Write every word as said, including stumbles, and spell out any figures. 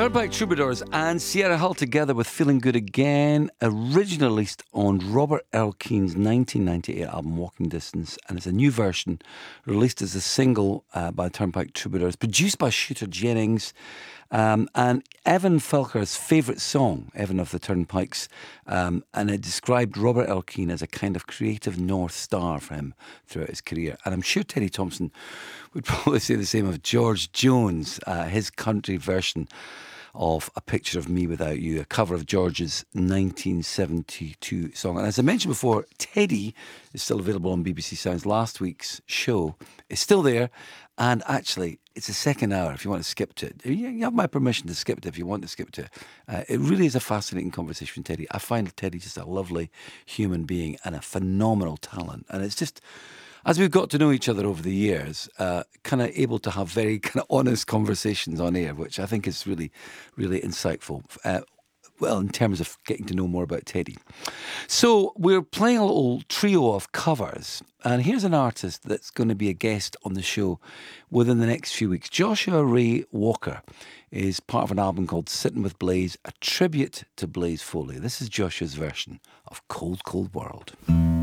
Turnpike Troubadours and Sierra Hull together with Feeling Good Again, originally released on Robert Earl Keen's nineteen ninety-eight album Walking Distance, and it's a new version released as a single uh, by Turnpike Troubadours, produced by Shooter Jennings, um, and Evan Felker's favourite song, Evan of the Turnpikes, um, and it described Robert Earl Keen as a kind of creative North Star for him throughout his career. And I'm sure Teddy Thompson would probably say the same of George Jones, uh, his country version of A Picture of Me Without You, a cover of George's nineteen seventy-two song. And as I mentioned before, Teddy is still available on B B C Sounds. Last week's show is still there, and actually it's the second hour if you want to skip to it. You have my permission to skip to it if you want to skip to it. Uh, it really is a fascinating conversation with Teddy. I find Teddy just a lovely human being and a phenomenal talent, and it's just, as we've got to know each other over the years, uh, kind of able to have very kind of honest conversations on air, which I think is really, really insightful. Uh, well, in terms of getting to know more about Teddy. So we're playing a little trio of covers, and here's an artist that's going to be a guest on the show within the next few weeks. Joshua Ray Walker is part of an album called Sitting with Blaze, a tribute to Blaze Foley. This is Joshua's version of Cold, Cold World.